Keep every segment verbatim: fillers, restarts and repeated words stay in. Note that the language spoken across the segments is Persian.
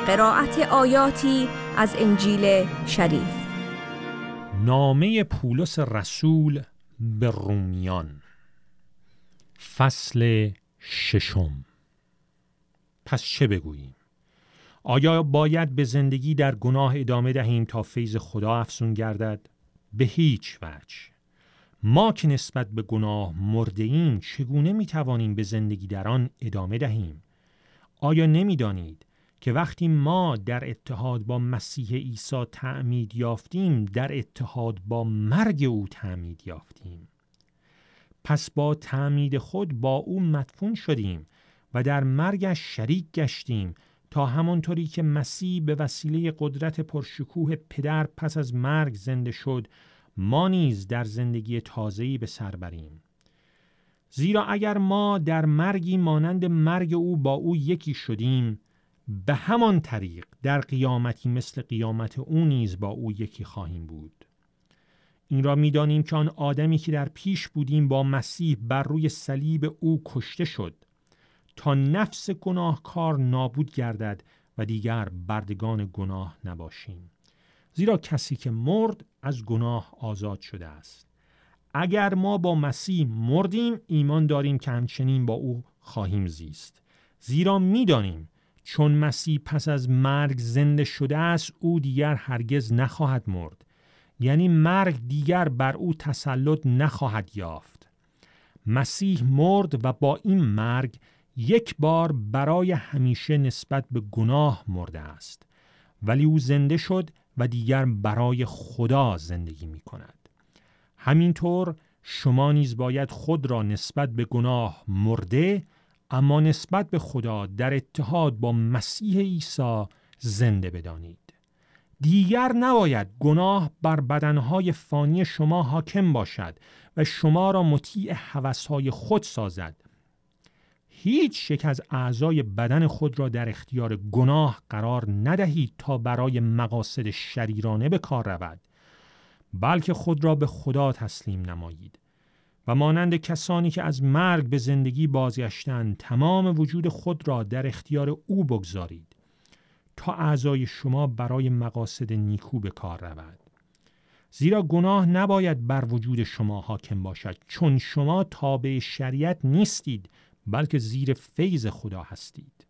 قرائت آیاتی از انجیل شریف. نامه پولس رسول به رومیان، فصل ششم. پس چه بگوییم؟ آیا باید به زندگی در گناه ادامه دهیم تا فیض خدا افزون گردد؟ به هیچ وجه. ما که نسبت به گناه مرده ایم، چگونه می توانیم به زندگی در آن ادامه دهیم؟ آیا نمی دانید که وقتی ما در اتحاد با مسیح عیسی تعمید یافتیم، در اتحاد با مرگ او تعمید یافتیم؟ پس با تعمید خود با او مدفون شدیم و در مرگش شریک گشتیم، تا همانطوری که مسیح به وسیله قدرت پرشکوه پدر پس از مرگ زنده شد، ما نیز در زندگی تازه‌ای به سر بریم. زیرا اگر ما در مرگی مانند مرگ او با او یکی شدیم، به همان طریق در قیامتی مثل قیامت او نیز با او یکی خواهیم بود. این را می‌دانیم که آن آدمی که در پیش بودیم با مسیح بر روی صلیب او کشته شد، تا نفس گناهکار نابود گردد و دیگر بردگان گناه نباشیم. زیرا کسی که مرد از گناه آزاد شده است. اگر ما با مسیح مردیم، ایمان داریم که همچنین با او خواهیم زیست. زیرا می‌دانیم چون مسیح پس از مرگ زنده شده است، او دیگر هرگز نخواهد مرد. یعنی مرگ دیگر بر او تسلط نخواهد یافت. مسیح مرد و با این مرگ یک بار برای همیشه نسبت به گناه مرده است، ولی او زنده شد و دیگر برای خدا زندگی می کند. همینطور شما نیز باید خود را نسبت به گناه مرده، اما نسبت به خدا در اتحاد با مسیح عیسی زنده بدانید. دیگر نباید گناه بر بدنهای فانی شما حاکم باشد و شما را مطیع هوسهای خود سازد. هیچ یک از اعضای بدن خود را در اختیار گناه قرار ندهید تا برای مقاصد شریرانه به کار رود، بلکه خود را به خدا تسلیم نمایید و مانند کسانی که از مرگ به زندگی بازگشتند، تمام وجود خود را در اختیار او بگذارید تا اعضای شما برای مقاصد نیکو به کار رود. زیرا گناه نباید بر وجود شما حاکم باشد، چون شما تابع شریعت نیستید، بلکه زیر فیض خدا هستید.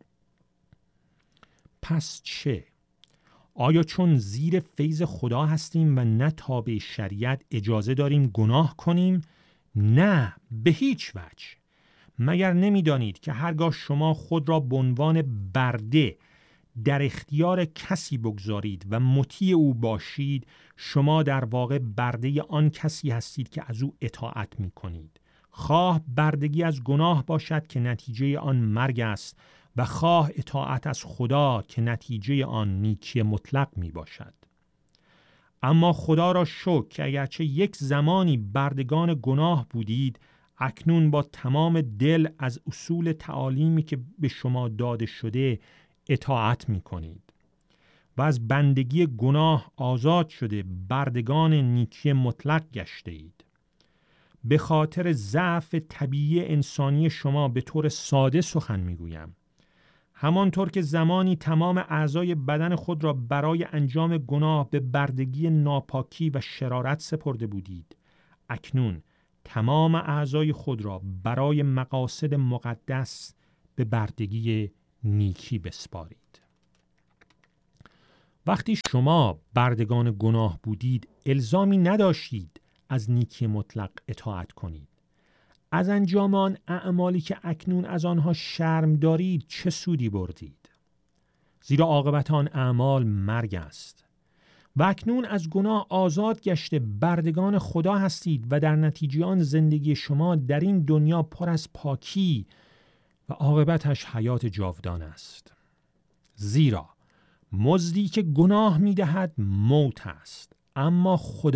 پس چه؟ آیا چون زیر فیض خدا هستیم و نه تابع شریعت اجازه داریم گناه کنیم؟ نه، به هیچ وجه. مگر نمی‌دانید که هرگاه شما خود را به عنوان برده در اختیار کسی بگذارید و مطیع او باشید، شما در واقع برده آن کسی هستید که از او اطاعت می‌کنید. خواه بردگی از گناه باشد که نتیجه آن مرگ است و خواه اطاعت از خدا که نتیجه آن نیکی مطلق می باشد. اما خدا را شکر که اگرچه یک زمانی بردگان گناه بودید، اکنون با تمام دل از اصول تعالیمی که به شما داده شده اطاعت می کنید و از بندگی گناه آزاد شده بردگان نیکی مطلق گشته اید. به خاطر ضعف طبیعی انسانی شما به طور ساده سخن میگویم. همانطور که زمانی تمام اعضای بدن خود را برای انجام گناه به بردگی ناپاکی و شرارت سپرده بودید، اکنون تمام اعضای خود را برای مقاصد مقدس به بردگی نیکی بسپارید. وقتی شما بردگان گناه بودید، الزامی نداشتید از نیکی مطلق اطاعت کنید. از انجام آن اعمالی که اکنون از آنها شرم دارید چه سودی بردید؟ زیرا عاقبت آن اعمال مرگ است. و اکنون از گناه آزاد گشته بردگان خدا هستید و در نتیجه آن زندگی شما در این دنیا پر از پاکی و عاقبتش حیات جاودان است. زیرا مزدی که گناه می‌دهد موت است، اما خدا